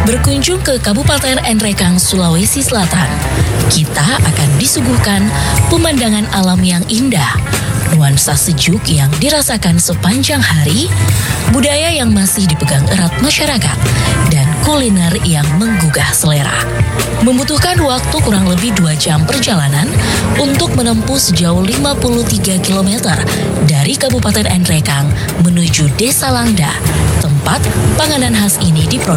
Berkunjung ke Kabupaten Enrekang, Sulawesi Selatan, kita akan disuguhkan pemandangan alam yang indah, nuansa sejuk yang dirasakan sepanjang hari, budaya yang masih dipegang erat masyarakat, dan kuliner yang menggugah selera. Membutuhkan waktu kurang lebih 2 jam perjalanan untuk menempuh sejauh 53 km dari Kabupaten Enrekang menuju Desa Langda, tempat panganan khas ini diproduksi.